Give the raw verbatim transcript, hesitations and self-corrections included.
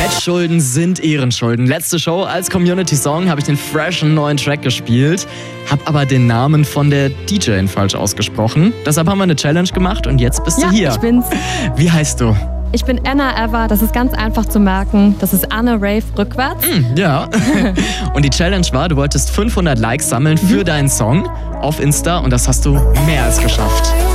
Nettschulden sind Ehrenschulden. Letzte Show als Community-Song habe ich den freshen neuen Track gespielt, habe aber den Namen von der D J falsch ausgesprochen. Deshalb haben wir eine Challenge gemacht und jetzt bist Ja, du hier. ich bin's. Wie heißt du? Ich bin Anna Ever, das ist ganz einfach zu merken. Das ist Anne Rave rückwärts. Mm, ja. Und die Challenge war, du wolltest fünfhundert Likes sammeln für deinen Song auf Insta und das hast du mehr als geschafft.